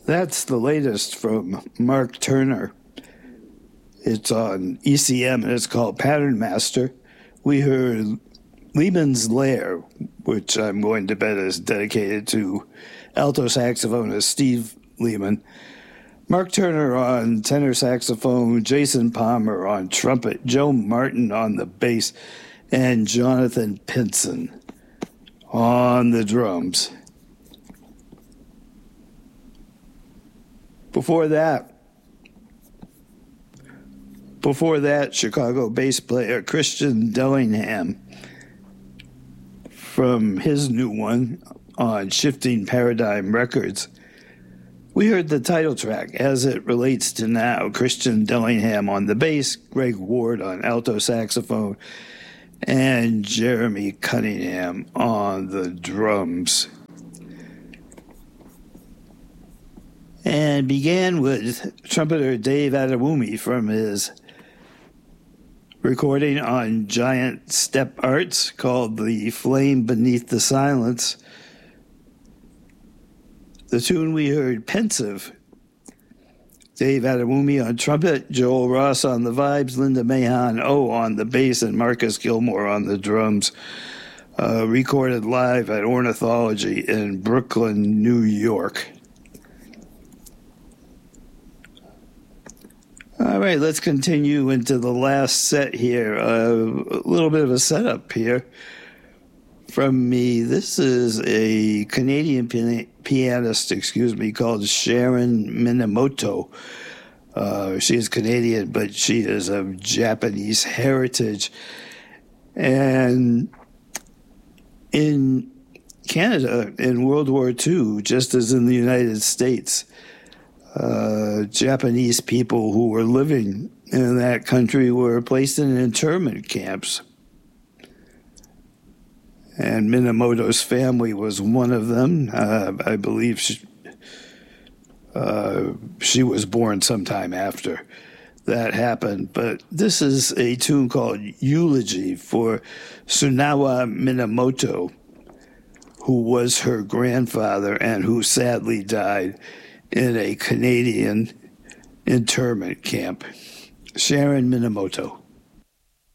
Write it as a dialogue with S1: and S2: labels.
S1: That's the latest from Mark Turner. It's on ECM and it's called Pattern Master. We heard Lehman's Lair, which I'm going to bet is dedicated to alto saxophonist Steve Lehman. Mark Turner on tenor saxophone, Jason Palmer on trumpet, Joe Martin on the bass, and Jonathan Pinson on the drums. Before that, Chicago bass player Christian Dillingham from his new one on Shifting Paradigm Records. We heard the title track, As It Relates to Now, Christian Dillingham on the bass, Greg Ward on alto saxophone, and Jeremy Cunningham on the drums. And began with trumpeter Dave Adewumi from his recording on Giant Step Arts called The Flame Beneath the Silence. The tune we heard, Pensive. Dave Adewumi on trumpet, Joel Ross on the vibes, Linda Mahon on the bass, and Marcus Gilmore on the drums. Recorded live at Ornithology in Brooklyn, New York. All right, let's continue into the last set here. A little bit of a setup here from me. This is a Canadian pianist, called Sharon Minamoto. She is Canadian, but she is of Japanese heritage. And in Canada, in World War II, just as in the United States, Japanese people who were living in that country were placed in internment camps. And Minamoto's family was one of them. I believe she was born sometime after that happened. But this is a tune called Eulogy for Tsunawa Minamoto, who was her grandfather and who sadly died in a Canadian internment camp. Sharon Minamoto.